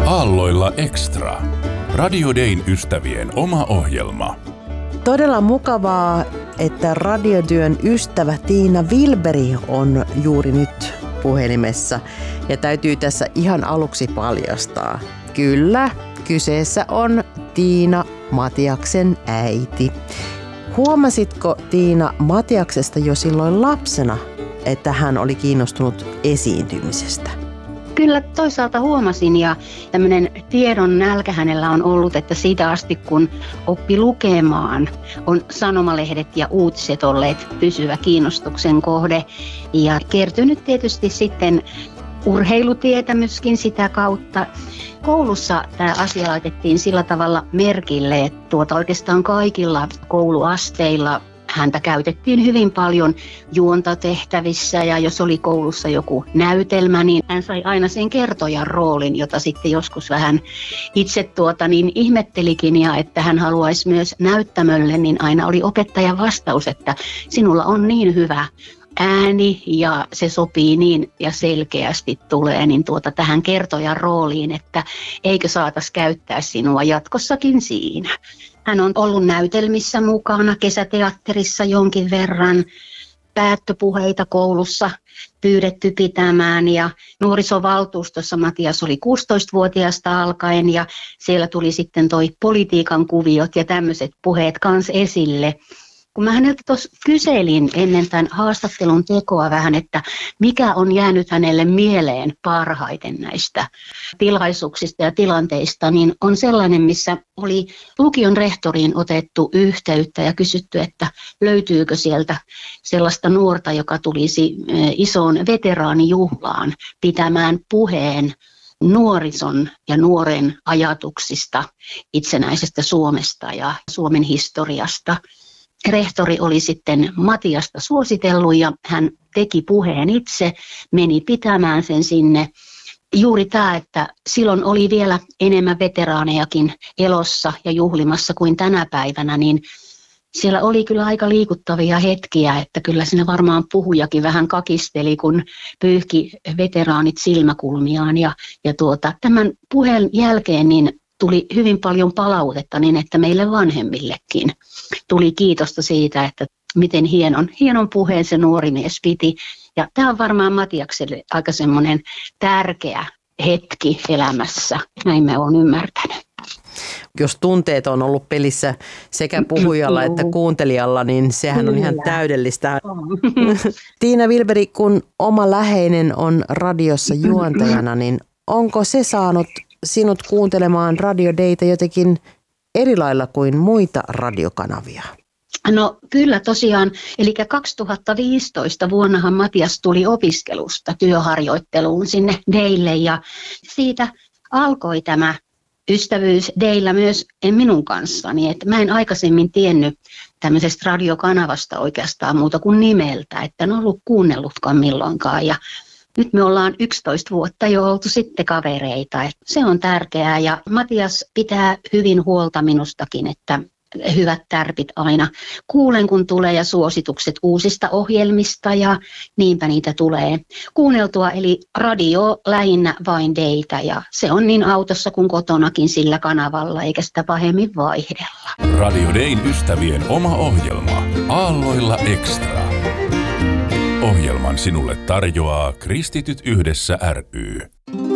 Aalloilla Extra. Radio Dayn ystävien oma ohjelma. Todella mukavaa, että radiotyön ystävä Tiina Wilberi on juuri nyt puhelimessa. Ja täytyy tässä ihan aluksi paljastaa. Kyllä, kyseessä on Tiina Matiaksen äiti. Huomasitko, Tiina, Matiaksesta jo silloin lapsena, että hän oli kiinnostunut esiintymisestä? Kyllä toisaalta huomasin, ja tämmöinen tiedon nälkä hänellä on ollut, että siitä asti kun oppi lukemaan, on sanomalehdet ja uutiset olleet pysyvä kiinnostuksen kohde. Ja kertynyt tietysti sitten urheilutietämyskin sitä kautta. Koulussa tämä asia laitettiin sillä tavalla merkille, että oikeastaan kaikilla kouluasteilla häntä käytettiin hyvin paljon juontatehtävissä, ja jos oli koulussa joku näytelmä, niin hän sai aina sen kertojan roolin, jota sitten joskus vähän itse ihmettelikin, ja että hän haluaisi myös näyttämölle, niin aina oli opettajan vastaus, että sinulla on niin hyvä ääni ja se sopii niin ja selkeästi tulee niin tähän kertojan rooliin, että eikö saatas käyttää sinua jatkossakin siinä. Hän on ollut näytelmissä mukana, kesäteatterissa jonkin verran, päättöpuheita koulussa pyydetty pitämään, ja nuorisovaltuustossa Matias oli 16-vuotiaasta alkaen, ja siellä tuli sitten toi politiikan kuviot ja tämmöiset puheet kans esille. Kun mä häneltä tuossa kyselin ennen tämän haastattelun tekoa vähän, että mikä on jäänyt hänelle mieleen parhaiten näistä tilaisuuksista ja tilanteista, niin on sellainen, missä oli lukion rehtoriin otettu yhteyttä ja kysytty, että löytyykö sieltä sellaista nuorta, joka tulisi isoon veteraanijuhlaan pitämään puheen nuorison ja nuoren ajatuksista itsenäisestä Suomesta ja Suomen historiasta. Rehtori oli sitten Matiasta suositellut, ja hän teki puheen itse, meni pitämään sen sinne. Juuri tämä, että silloin oli vielä enemmän veteraanejakin elossa ja juhlimassa kuin tänä päivänä, niin siellä oli kyllä aika liikuttavia hetkiä, että kyllä siinä varmaan puhujakin vähän kakisteli, kun pyyhki veteraanit silmäkulmiaan. Ja tämän puheen jälkeen niin tuli hyvin paljon palautetta niin, että meille vanhemmillekin tuli kiitosta siitä, että miten hienon puheen se nuori mies piti. Ja tämä on varmaan Matiakselle aika semmoinen tärkeä hetki elämässä, näin me olen ymmärtänyt. Jos tunteet on ollut pelissä sekä puhujalla että kuuntelijalla, niin sehän on ihan täydellistä. Tiina Wilberi, kun oma läheinen on radiossa juontajana, niin onko se saanut sinut kuuntelemaan Radio Dayta jotenkin eri lailla kuin muita radiokanavia? No kyllä tosiaan, eli 2015 vuonnahan Matias tuli opiskelusta työharjoitteluun sinne Daylle, ja siitä alkoi tämä ystävyys Daylla myös minun kanssani. Että mä en aikaisemmin tiennyt tämmöisestä radiokanavasta oikeastaan muuta kuin nimeltä, että en ollut kuunnellutkaan milloinkaan, ja nyt me ollaan 11 vuotta jo oltu sitten kavereita. Se on tärkeää, ja Matias pitää hyvin huolta minustakin, että hyvät tärpit aina kuulen, kun tulee, ja suositukset uusista ohjelmista, ja niinpä niitä tulee kuunneltua. Eli radio lähinnä vain Daytä, ja se on niin autossa kuin kotonakin sillä kanavalla, eikä sitä pahemmin vaihdella. Radio Dayn ystävien oma ohjelma. Aalloilla Extra. Ohjelman sinulle tarjoaa Kristityt yhdessä ry.